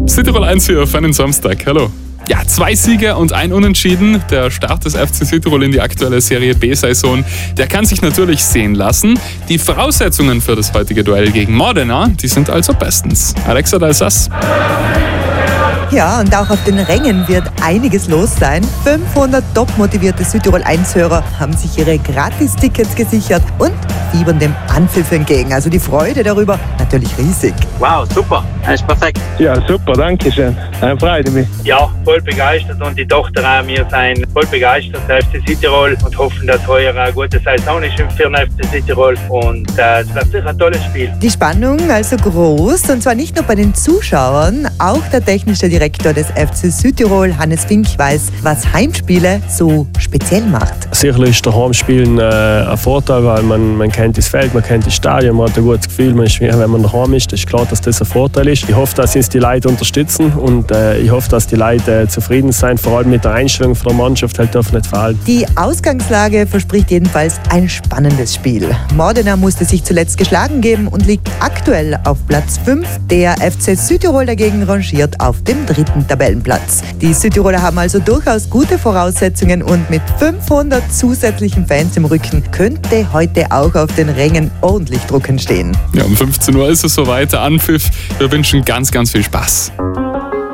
Südtirol 1 hier auf einen Samstag. Hallo. Ja, 2 Siege und 1 Unentschieden. Der Start des FC Südtirol in die aktuelle Serie B-Saison, der kann sich natürlich sehen lassen. Die Voraussetzungen für das heutige Duell gegen Modena, die sind also bestens. Alexa Dalsas. Ja, und auch auf den Rängen wird einiges los sein. 500 top-motivierte Südtirol 1-Hörer haben sich ihre Gratis-Tickets gesichert und fiebern dem Anpfiff entgegen. Also die Freude darüber natürlich riesig. Wow, super, das ist perfekt. Ja, super, danke schön. Freut mich. Ja, voll begeistert und die Tochter auch, wir sind voll begeistert für FC Südtirol und hoffen, dass heuer eine gute Saison ist für den FC Südtirol und es wird sicher ein tolles Spiel. Die Spannung also groß und zwar nicht nur bei den Zuschauern, auch der technische Direktor des FC Südtirol, Hannes Fink, weiß, was Heimspiele so speziell macht. Sicherlich ist der Heimspielen ein Vorteil, weil man kennt das Feld, man kennt das Stadion, man hat ein gutes Gefühl, man ist wie wenn man daheim ist. Das ist klar, dass das ein Vorteil ist. Ich hoffe, dass uns die Leute unterstützen und ich hoffe, dass die Leute zufrieden sind, vor allem mit der Einstellung von der Mannschaft, halt darf nicht fallen. Die Ausgangslage verspricht jedenfalls ein spannendes Spiel. Modena musste sich zuletzt geschlagen geben und liegt aktuell auf Platz 5. Der FC Südtirol dagegen rangiert auf dem 3. Tabellenplatz. Die Südtiroler haben also durchaus gute Voraussetzungen und mit 500 zusätzlichen Fans im Rücken könnte heute auch auf den Rängen ordentlich Druck entstehen. Ja, um 15 Uhr ist es soweit, der Anpfiff. Wir wünschen ganz, ganz viel Spaß.